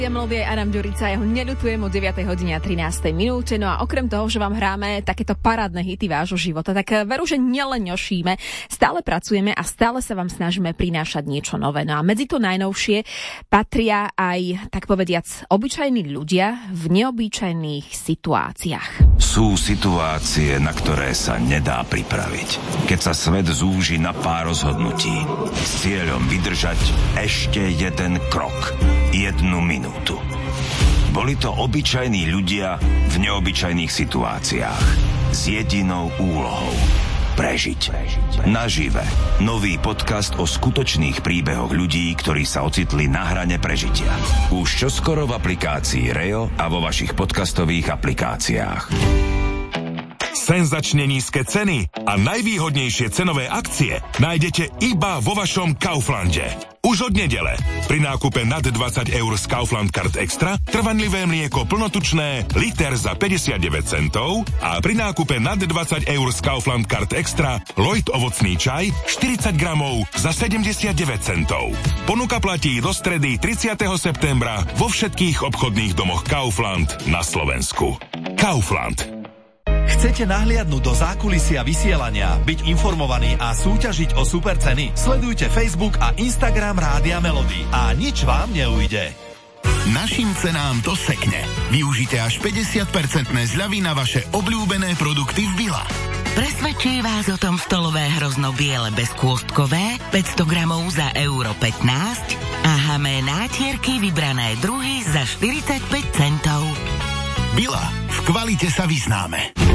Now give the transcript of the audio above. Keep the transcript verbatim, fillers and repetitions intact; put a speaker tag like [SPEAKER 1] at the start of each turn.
[SPEAKER 1] Ja melódia Adam Ďurica, ja ho neľutujem o deviatej hodine a trinástej minúte. No a okrem toho, že vám hráme takéto parádne hity vášho života, tak veru, že nelenošíme, stále pracujeme a stále sa vám snažíme prinášať niečo nové. No a medzi to najnovšie patria aj, tak povediac, obyčajní ľudia v neobyčajných situáciách.
[SPEAKER 2] Sú situácie, na ktoré sa nedá pripraviť. Keď sa svet zúži na pár rozhodnutí s cieľom vydržať ešte jeden krok, jednu minútu. Boli to obyčajní ľudia v neobyčajných situáciách s jedinou úlohou prežiť. Nažive. Nový podcast o skutočných príbehoch ľudí, ktorí sa ocitli na hrane prežitia. Už čoskoro v aplikácii Reo a vo vašich podcastových aplikáciách.
[SPEAKER 3] Senzačne nízke ceny a najvýhodnejšie cenové akcie nájdete iba vo vašom Kauflande. Už od nedele. Pri nákupe nad dvadsať eur z Kaufland Card Extra trvanlivé mlieko plnotučné liter za päťdesiatdeväť centov a pri nákupe nad dvadsať eur z Kaufland Card Extra Lloyd ovocný čaj štyridsať gramov za sedemdesiatdeväť centov. Ponuka platí do stredy tridsiateho septembra vo všetkých obchodných domoch Kaufland na Slovensku. Kaufland.
[SPEAKER 4] Chcete nahliadnúť do zákulisia vysielania, byť informovaní a súťažiť o super ceny? Sledujte Facebook a Instagram Rádia Melody a nič vám neujde.
[SPEAKER 5] Našim cenám to sekne. Využite až päťdesiat percent zľavy na vaše obľúbené produkty v Billa.
[SPEAKER 6] Presvedčí vás o tom stolové hrozno biele bezkôstkové päťsto gramov za euro pätnásť a hamé nátierky vybrané druhy za štyridsaťpäť centov.
[SPEAKER 5] Billa, v kvalite sa vyznáme.